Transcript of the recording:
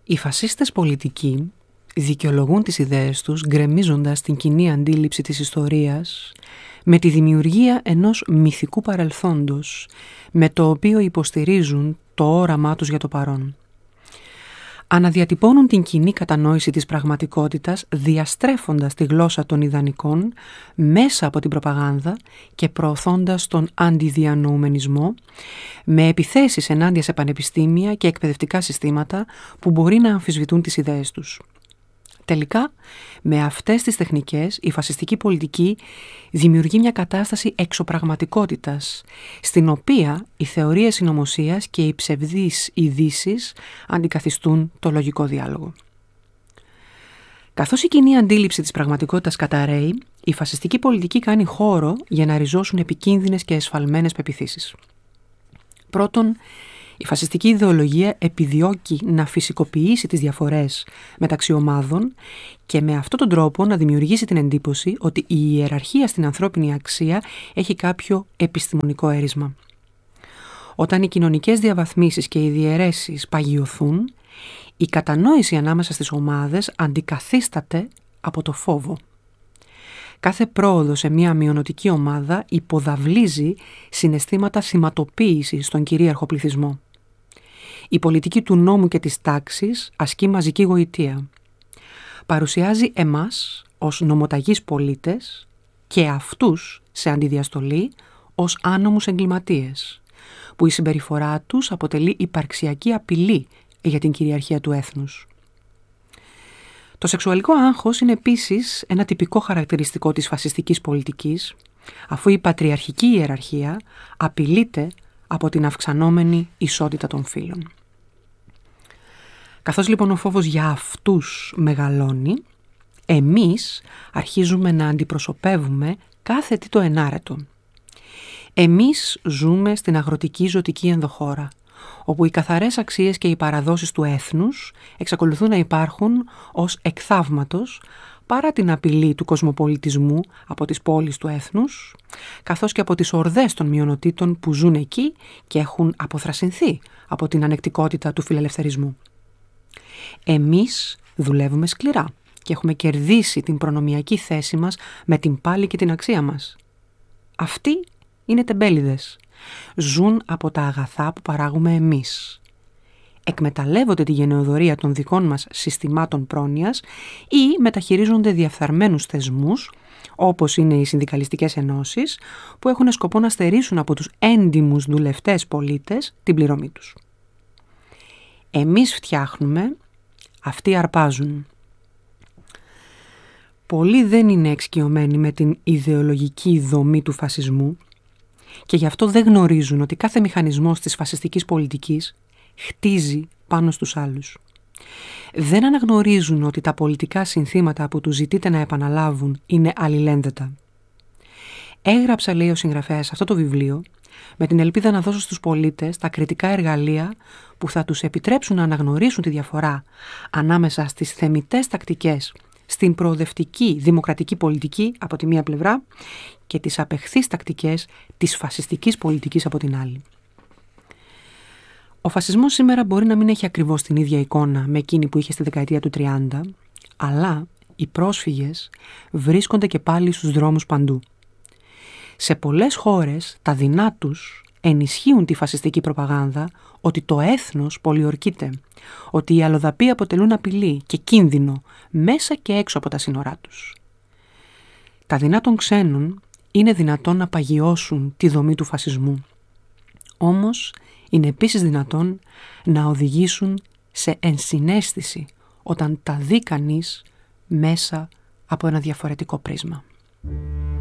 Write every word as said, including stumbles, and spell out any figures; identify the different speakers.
Speaker 1: Οι φασίστες πολιτικοί δικαιολογούν τις ιδέες τους γκρεμίζοντας την κοινή αντίληψη της ιστορίας με τη δημιουργία ενός μυθικού παρελθόντος με το οποίο υποστηρίζουν το όραμά τους για το παρόν. Αναδιατυπώνουν την κοινή κατανόηση της πραγματικότητας διαστρέφοντας τη γλώσσα των ιδανικών μέσα από την προπαγάνδα και προωθώντας τον αντιδιανοουμενισμό με επιθέσεις ενάντια σε πανεπιστήμια και εκπαιδευτικά συστήματα που μπορεί να αμφισβητούν τις ιδέες τους. Τελικά, με αυτές τις τεχνικές, η φασιστική πολιτική δημιουργεί μια κατάσταση εξωπραγματικότητας, στην οποία οι θεωρίες συνωμοσίας και οι ψευδείς ειδήσεις αντικαθιστούν το λογικό διάλογο. Καθώς η κοινή αντίληψη της πραγματικότητας καταρρέει, η φασιστική πολιτική κάνει χώρο για να ριζώσουν επικίνδυνες και εσφαλμένες πεποιθήσεις. Πρώτον, η φασιστική ιδεολογία επιδιώκει να φυσικοποιήσει τις διαφορές μεταξύ ομάδων και με αυτόν τον τρόπο να δημιουργήσει την εντύπωση ότι η ιεραρχία στην ανθρώπινη αξία έχει κάποιο επιστημονικό έρισμα. Όταν οι κοινωνικές διαβαθμίσεις και οι διαιρέσεις παγιωθούν, η κατανόηση ανάμεσα στις ομάδες αντικαθίσταται από το φόβο. Κάθε πρόοδο σε μια μειονοτική ομάδα υποδαβλίζει συναισθήματα θυματοποίησης στον κυρίαρχο πληθυσμό. Η πολιτική του νόμου και της τάξης ασκεί μαζική γοητεία. Παρουσιάζει εμάς ως νομοταγείς πολίτες και αυτούς σε αντιδιαστολή ως άνομους εγκληματίες, που η συμπεριφορά τους αποτελεί υπαρξιακή απειλή για την κυριαρχία του έθνους. Το σεξουαλικό άγχος είναι επίσης ένα τυπικό χαρακτηριστικό της φασιστικής πολιτικής, αφού η πατριαρχική ιεραρχία απειλείται από την αυξανόμενη ισότητα των φύλων. Καθώς λοιπόν ο φόβος για αυτούς μεγαλώνει, εμείς αρχίζουμε να αντιπροσωπεύουμε κάθε τι το ενάρετο. Εμείς ζούμε στην αγροτική ζωτική ενδοχώρα, όπου οι καθαρές αξίες και οι παραδόσεις του έθνους εξακολουθούν να υπάρχουν ως εκθαύματος παρά την απειλή του κοσμοπολιτισμού από τις πόλεις του έθνους, καθώς και από τις ορδές των μειονοτήτων που ζουν εκεί και έχουν αποθρασινθεί από την ανεκτικότητα του φιλελευθερισμού. Εμείς δουλεύουμε σκληρά και έχουμε κερδίσει την προνομιακή θέση μας με την πάλη και την αξία μας. Αυτοί είναι τεμπέληδες. Ζουν από τα αγαθά που παράγουμε εμείς. Εκμεταλλεύονται τη γενεοδορία των δικών μας συστημάτων πρόνοιας ή μεταχειρίζονται διαφθαρμένους θεσμούς, όπως είναι οι συνδικαλιστικές ενώσεις, που έχουν σκοπό να στερήσουν από τους έντιμους δουλευτές πολίτες την πληρωμή τους. Εμείς φτιάχνουμε, αυτοί αρπάζουν. Πολλοί δεν είναι εξοικειωμένοι με την ιδεολογική δομή του φασισμού και γι' αυτό δεν γνωρίζουν ότι κάθε μηχανισμός της φασιστικής πολιτικής χτίζει πάνω στους άλλους. Δεν αναγνωρίζουν ότι τα πολιτικά συνθήματα που τους ζητείτε να επαναλάβουν είναι αλληλένδετα. Έγραψα, λέει ο συγγραφέας, αυτό το βιβλίο με την ελπίδα να δώσω στους πολίτες τα κριτικά εργαλεία που θα τους επιτρέψουν να αναγνωρίσουν τη διαφορά ανάμεσα στις θεμιτές τακτικές στην προοδευτική δημοκρατική πολιτική από τη μία πλευρά και τις απεχθείς τακτικές της φασιστικής πολιτικής από την άλλη. Ο φασισμός σήμερα μπορεί να μην έχει ακριβώς την ίδια εικόνα με εκείνη που είχε στη δεκαετία του τριάντα, αλλά οι πρόσφυγες βρίσκονται και πάλι στους δρόμους παντού. Σε πολλές χώρες τα δεινά τους ενισχύουν τη φασιστική προπαγάνδα ότι το έθνος πολιορκείται, ότι οι αλλοδαποί αποτελούν απειλή και κίνδυνο μέσα και έξω από τα σύνορά τους. Τα δεινά των ξένων είναι δυνατόν να παγιώσουν τη δομή του φασισμού. Όμως είναι επίσης δυνατόν να οδηγήσουν σε ενσυναίσθηση όταν τα δει κανείς μέσα από ένα διαφορετικό πρίσμα.